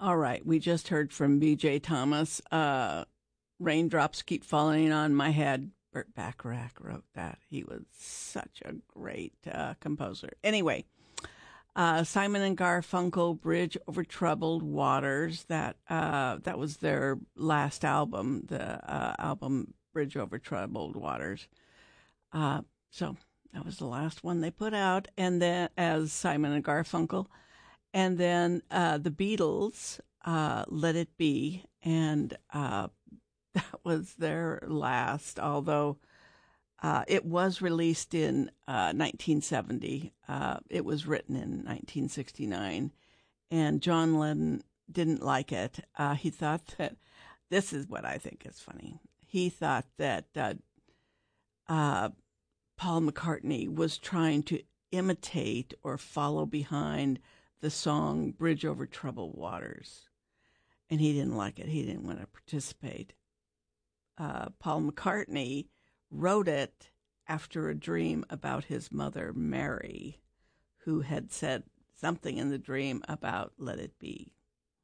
All right, we just heard from B.J. Thomas. Raindrops Keep Falling on My Head. Burt Bacharach wrote that. He was such a great composer. Anyway, Simon and Garfunkel, Bridge Over Troubled Waters. That was their last album, the album Bridge Over Troubled Waters. So that was the last one they put out, and then as Simon and Garfunkel. And then the Beatles, Let It Be, and that was their last, although it was released in 1970. It was written in 1969, and John Lennon didn't like it. He thought that, this is what I think is funny, he thought that Paul McCartney was trying to imitate or follow behind the song Bridge Over Troubled Waters, and he didn't like it. He didn't want to participate. Paul McCartney wrote it after a dream about his mother, Mary, who had said something in the dream about Let It Be.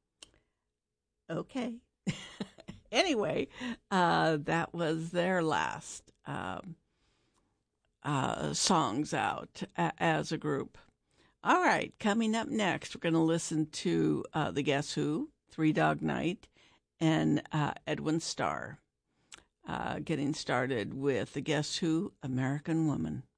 Okay. Anyway, that was their last songs out as a group. All right, coming up next, we're going to listen to the Guess Who, Three Dog Night, and Edwin Starr. Getting started with the Guess Who, American Woman.